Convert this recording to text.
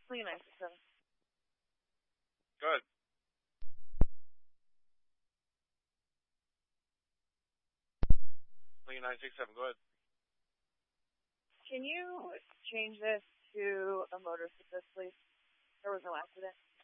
Lincoln 967. Good. Lincoln 967, go ahead. Can you change this to a motorist assist, please? There was no accident.